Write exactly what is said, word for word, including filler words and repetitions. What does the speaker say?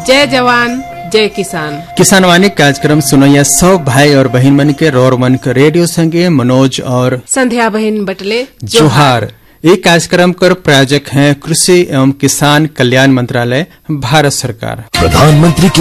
जय जवान जय किसान। किसान वाणी कार्यक्रम सुनैया सब भाई और बहन मन के रोर मन के रेडियो संगे मनोज और संध्या बहन बटले जोहार। ये कार्यक्रम कर प्रायोजक हैं कृषि एवं किसान कल्याण मंत्रालय भारत सरकार। प्रधानमंत्री